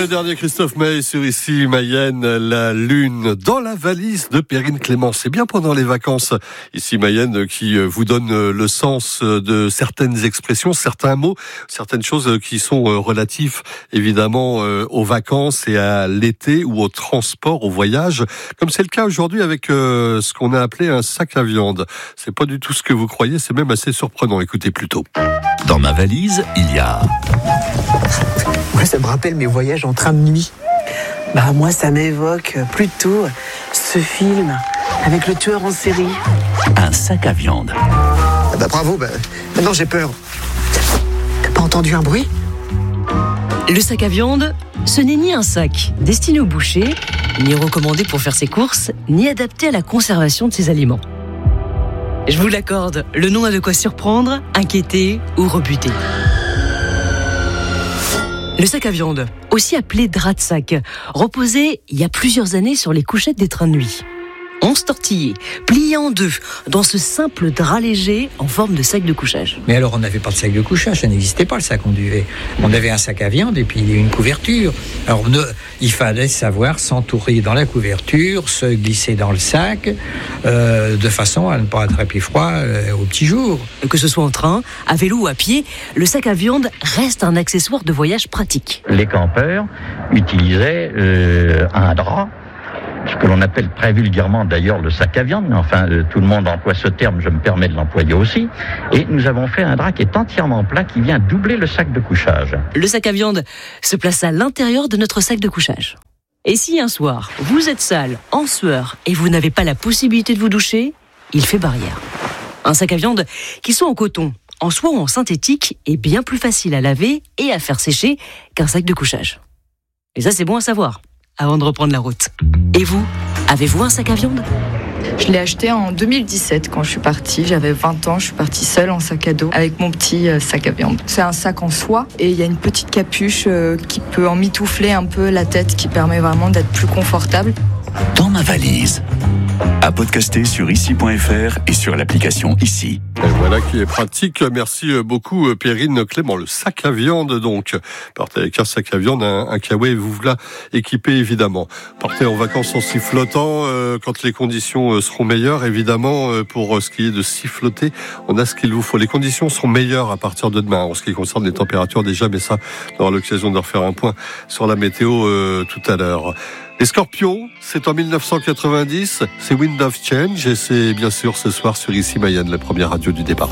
dernier Christophe Maé sur Ici Mayenne, la lune dans la valise de Perrine Clément. C'est bien pendant les vacances, Ici Mayenne, qui vous donne le sens de certaines expressions, certains mots, certaines choses qui sont relatives évidemment aux vacances et à l'été ou au transport, au voyage, comme c'est le cas aujourd'hui avec ce qu'on a appelé un sac à viande. C'est pas du tout ce que vous croyez, c'est même assez surprenant. Écoutez plutôt. Dans ma valise, il y a... Moi, ça me rappelle mes voyages en train de nuit. Moi, ça m'évoque plutôt ce film avec le tueur en série. Un sac à viande. Bravo, maintenant j'ai peur. T'as pas entendu un bruit ? Le sac à viande, ce n'est ni un sac destiné au boucher, ni recommandé pour faire ses courses, ni adapté à la conservation de ses aliments. Je vous l'accorde, le nom a de quoi surprendre, inquiéter ou rebuter. Le sac à viande, aussi appelé drap de sac, reposait il y a plusieurs années sur les couchettes des trains de nuit. 11 tortillés, pliés en deux, dans ce simple drap léger en forme de sac de couchage. Mais alors on n'avait pas de sac de couchage, ça n'existait pas le sac on duvet. On avait un sac à viande et puis une couverture. Alors il fallait savoir s'entourer dans la couverture, se glisser dans le sac, de façon à ne pas attraper froid au petit jour. Que ce soit en train, à vélo ou à pied, le sac à viande reste un accessoire de voyage pratique. Les campeurs utilisaient un drap, ce que l'on appelle très vulgairement d'ailleurs le sac à viande, mais enfin tout le monde emploie ce terme, je me permets de l'employer aussi, et nous avons fait un drap qui est entièrement plat, qui vient doubler le sac de couchage. Le sac à viande se place à l'intérieur de notre sac de couchage. Et si un soir, vous êtes sale, en sueur, et vous n'avez pas la possibilité de vous doucher, il fait barrière. Un sac à viande, qu'il soit en coton, en soie ou en synthétique, est bien plus facile à laver et à faire sécher qu'un sac de couchage. Et ça, c'est bon à savoir, avant de reprendre la route. Et vous, avez-vous un sac à viande ? Je l'ai acheté en 2017 quand je suis partie. J'avais 20 ans, je suis partie seule en sac à dos avec mon petit sac à viande. C'est un sac en soie et il y a une petite capuche qui peut emmitoufler un peu la tête, qui permet vraiment d'être plus confortable. Dans ma valise. À podcaster sur ici.fr et sur l'application Ici. Et voilà qui est pratique. Merci beaucoup Perrine Clément. Le sac à viande donc. Partez avec un sac à viande, un kawaii, vous voilà équipé évidemment. Partez en vacances en sifflotant quand les conditions seront meilleures évidemment. Pour ce qui est de siffloter, on a ce qu'il vous faut. Les conditions seront meilleures à partir de demain en ce qui concerne les températures déjà, mais ça on aura l'occasion de refaire un point sur la météo tout à l'heure. Les Scorpions, c'est en 1990, c'est Wind of Change et c'est bien sûr ce soir sur Ici Mayenne, la première radio du départ.